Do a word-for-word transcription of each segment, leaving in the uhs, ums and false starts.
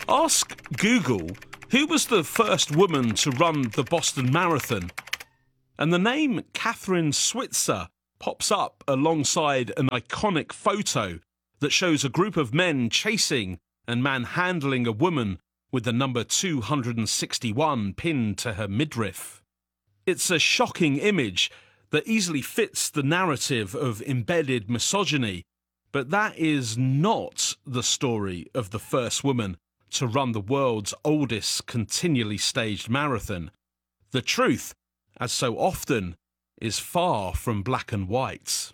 Ask Google who was the first woman to run the Boston Marathon, and the name Kathrine Switzer pops up alongside an iconic photo that shows a group of men chasing and manhandling a woman with the number two hundred sixty-one pinned to her midriff. It's a shocking image that easily fits the narrative of embedded misogyny, but that is not the story of the first woman to run the world's oldest continually staged marathon. The truth, as so often, is far from black and white.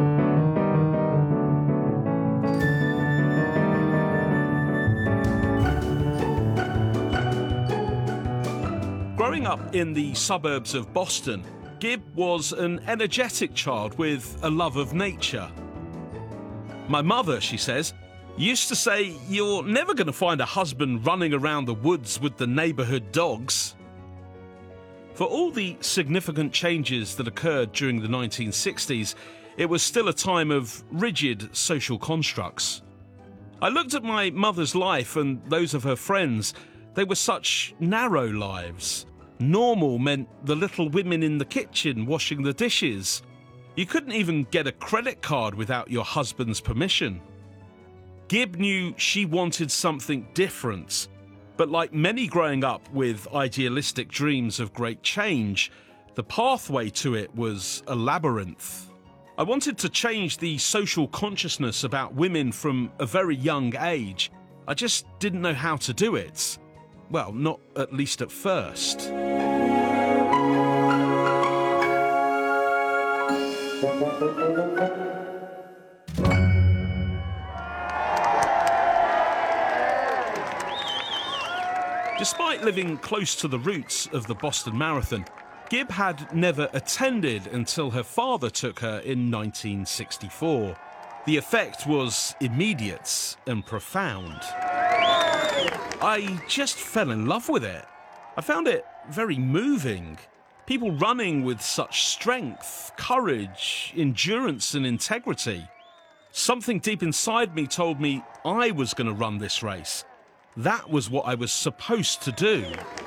Growing up in the suburbs of Boston, Gib was an energetic child with a love of nature. My mother, she says, used to say, "You're never going to find a husband running around the woods with the neighbourhood dogs." For all the significant changes that occurred during the nineteen sixties, it was still a time of rigid social constructs. I looked at my mother's life and those of her friends. They were such narrow lives. Normal meant the little women in the kitchen washing the dishes. You couldn't even get a credit card without your husband's permission. Gib knew she wanted something different, but like many growing up with idealistic dreams of great change, the pathway to it was a labyrinth. I wanted to change the social consciousness about women from a very young age. I just didn't know how to do it. Well, not at least at first. Despite living close to the roots of the Boston Marathon, Gib had never attended until her father took her in nineteen sixty-four. The effect was immediate and profound. I just fell in love with it. I found it very moving. People running with such strength, courage, endurance and integrity. Something deep inside me told me I was going to run this race. That was what I was supposed to do.